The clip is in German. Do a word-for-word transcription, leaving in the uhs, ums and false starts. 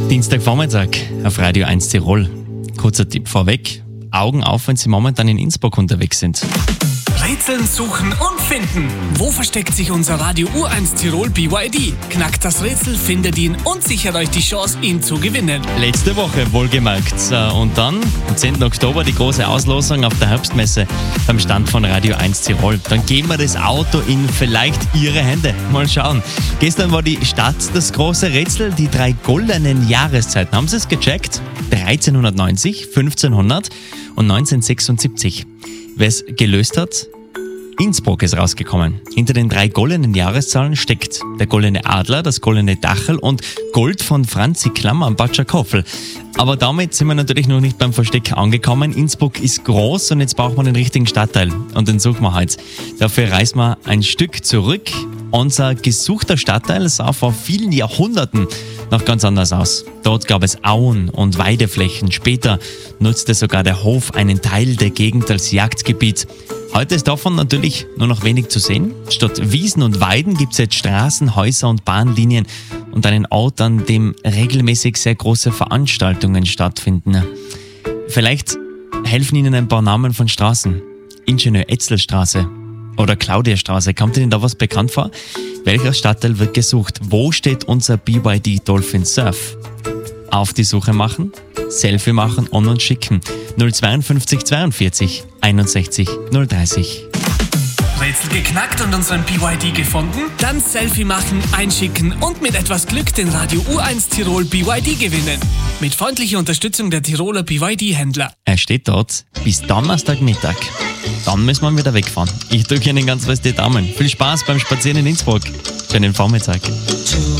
Dienstagvormittag auf Radio eins Tirol. Kurzer Tipp vorweg: Augen auf, wenn Sie momentan in Innsbruck unterwegs sind. Rätseln, suchen und finden. Wo versteckt sich unser Radio U eins Tirol B Y D? Knackt das Rätsel, findet ihn und sichert euch die Chance, ihn zu gewinnen. Letzte Woche wohlgemerkt. Und dann, am zehnten Oktober, die große Auslosung auf der Herbstmesse beim Stand von Radio eins Tirol. Dann geben wir das Auto in vielleicht Ihre Hände. Mal schauen. Gestern war die Stadt das große Rätsel, die drei goldenen Jahreszeiten. Haben Sie es gecheckt? dreizehnhundertneunzig, fünfzehnhundert und neunzehnhundertsechsundsiebzig. Wer es gelöst hat? Innsbruck ist rausgekommen. Hinter den drei goldenen Jahreszahlen steckt der goldene Adler, das goldene Dachel und Gold von Franzi Klammer am Bad Schakofel. Aber damit sind wir natürlich noch nicht beim Versteck angekommen. Innsbruck ist groß und jetzt braucht man den richtigen Stadtteil. Und den suchen wir heute. Dafür reisen wir ein Stück zurück. Unser gesuchter Stadtteil sah vor vielen Jahrhunderten noch ganz anders aus. Dort gab es Auen und Weideflächen. Später nutzte sogar der Hof einen Teil der Gegend als Jagdgebiet. Heute ist davon natürlich nur noch wenig zu sehen. Statt Wiesen und Weiden gibt es jetzt Straßen, Häuser und Bahnlinien und einen Ort, an dem regelmäßig sehr große Veranstaltungen stattfinden. Vielleicht helfen Ihnen ein paar Namen von Straßen. Ingenieur-Etzel-Straße oder Claudia-Straße. Kommt Ihnen da was bekannt vor? Welcher Stadtteil wird gesucht? Wo steht unser B Y D Dolphin Surf? Auf die Suche machen, Selfie machen und uns schicken. null zweiundfünfzig zweiundvierzig einundsechzig null dreißig. Rätsel geknackt und unseren B Y D gefunden? Dann Selfie machen, einschicken und mit etwas Glück den Radio U eins Tirol B Y D gewinnen. Mit freundlicher Unterstützung der Tiroler B Y D-Händler. Er steht dort bis Donnerstagmittag. Dann müssen wir wieder wegfahren. Ich drücke Ihnen ganz fest die Daumen. Viel Spaß beim Spazieren in Innsbruck. Schönen Vormittag.